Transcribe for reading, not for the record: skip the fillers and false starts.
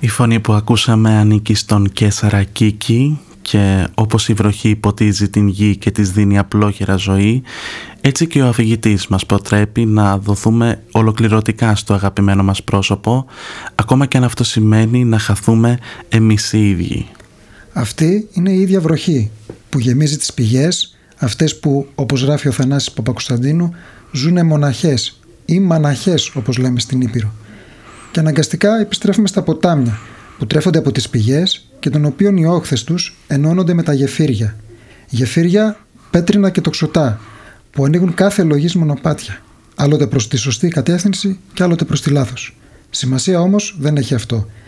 Η φωνή που ακούσαμε ανήκει στον Κέσαρα Κίκη και όπως η βροχή υποτίζει την γη και της δίνει απλόχερα ζωή, έτσι και ο αφηγητής μας προτρέπει να δοθούμε ολοκληρωτικά στο αγαπημένο μας πρόσωπο, ακόμα και αν αυτό σημαίνει να χαθούμε εμείς οι ίδιοι. Αυτή είναι η ίδια βροχή που γεμίζει τις πηγές, αυτές που, όπως γράφει ο Θανάσης Παπακοσταντίνου, ζουνε μοναχές ή μαναχές, όπως λέμε στην Ήπειρο. Και αναγκαστικά επιστρέφουμε στα ποτάμια που τρέφονται από τις πηγές και των οποίων οι όχθες τους ενώνονται με τα γεφύρια. Γεφύρια πέτρινα και τοξωτά που ανοίγουν κάθε λογής μονοπάτια, άλλοτε προς τη σωστή κατεύθυνση και άλλοτε προς τη λάθος. Σημασία όμως δεν έχει αυτό.